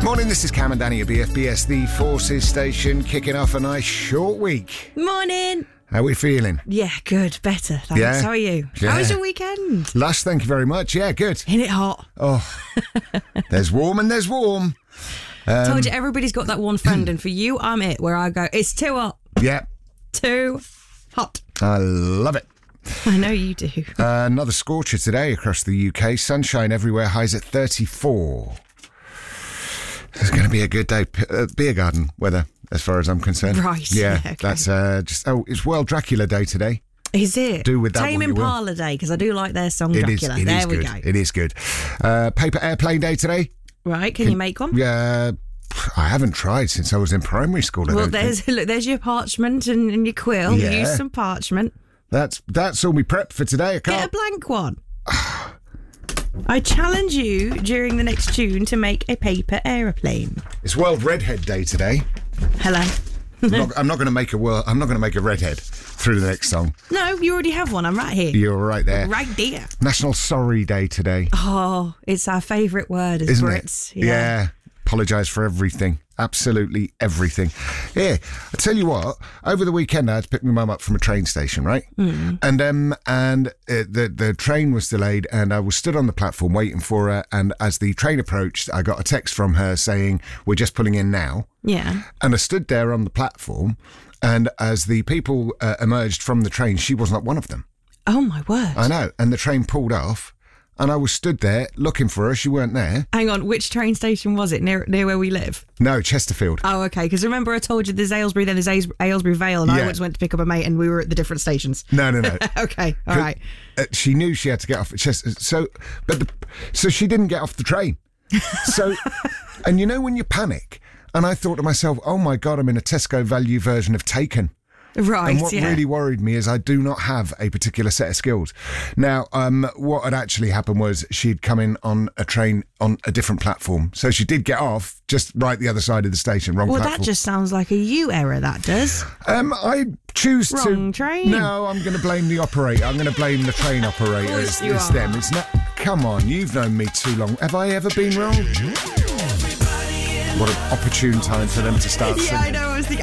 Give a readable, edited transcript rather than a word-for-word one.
Morning, this is Cam and Danny at BFBS, the Forces Station, kicking off a nice short week. Morning. How are we feeling? Yeah, good. Better, thanks. Yeah? How are you? Yeah. How was your weekend? Lush, thank you very much. Yeah, good. Ain't it hot? Oh, there's warm and there's warm. Told you, everybody's got that one friend, and for you, I'm it, where I go, it's too hot. Yeah, Too hot. I love it. I know you do. Another scorcher today across the UK. Sunshine everywhere, highs at 34. It's going to be a good day. Beer garden weather, as far as I'm concerned. Right, Yeah, yeah, okay. that's it's World Dracula Day today. Is it? Do with that Tame what you will. Impala Day, because I do like their song It is. Dracula. It there is we good. go. It is good. Paper airplane day today. Right, can you make one? Yeah, I haven't tried since I was in primary school. Well, there's your parchment and your quill. Yeah. Use some parchment. That's all we prepped for today. I Get a can't. blank one. I challenge you during the next tune to make a paper aeroplane. It's World Redhead Day today. Hello. I'm not going to make a redhead through the next song. No, you already have one. I'm right here. You're right there. Right there. National Sorry Day today, Oh, it's our favourite word as isn't Brits. it? Yeah. Apologise for everything. Absolutely everything. Yeah, I tell you what. Over the weekend, I had to pick my mum up from a train station, right? Mm. And the train was delayed, and I was stood on the platform waiting for her. And as the train approached, I got a text from her saying, "We're just pulling in now." Yeah. And I stood there on the platform, and as the people emerged from the train, she was not one of them. Oh, my word. I know. And the train pulled off, and I was stood there looking for her. She weren't there. Hang on, which train station was it? Near where we live? No, Chesterfield. Oh, okay. Because remember I told you there's Aylesbury, then there's Aylesbury Vale, and I Yeah. once went to pick up a mate, and we were at the different stations. No. Okay, all right. She knew she had to get off at Chester, so she didn't get off the train. So, and you know when you panic, and I thought to myself, "Oh my God, I'm in a Tesco value version of Taken." Right, And what yeah. really worried me is I do not have a particular set of skills. Now, what had actually happened was she'd come in on a train on a different platform. So she did get off just right the other side of the station, wrong Well, platform. that just sounds like a you error, that does. I choose to... Wrong train. No, I'm going to blame the operator. I'm going to blame the train operator. course you It's are. them. It's not... Come on, you've known me too long. Have I ever been wrong? What an opportune time for them to start Yeah, I singing. know. I was thinking,